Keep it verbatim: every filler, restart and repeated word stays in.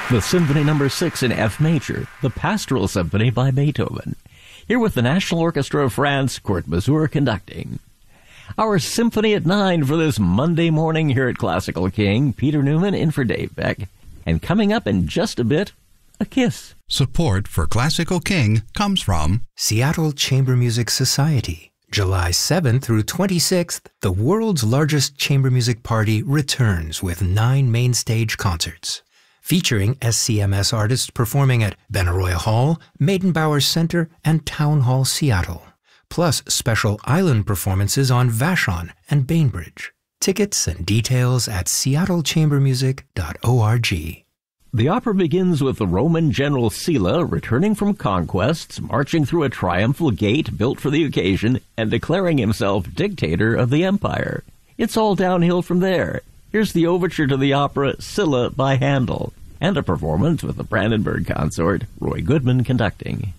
The Symphony Number six in F major, the Pastoral Symphony by Beethoven. Here with the National Orchestra of France, Kurt Masur conducting. Our Symphony at nine for this Monday morning here at Classical King. Peter Newman in for Dave Beck. And coming up in just a bit, a kiss. Support for Classical King comes from Seattle Chamber Music Society. July seventh through twenty-sixth, the world's largest chamber music party returns with nine main stage concerts, featuring S C M S artists performing at Benaroya Hall, Meydenbauer Center, and Town Hall Seattle, plus special island performances on Vashon and Bainbridge. Tickets and details at seattle chamber music dot org. The opera begins with the Roman general Sylla returning from conquests, marching through a triumphal gate built for the occasion, and declaring himself dictator of the empire. It's all downhill from there. Here's the overture to the opera Sylla by Handel, and a performance with the Brandenburg Consort, Roy Goodman conducting.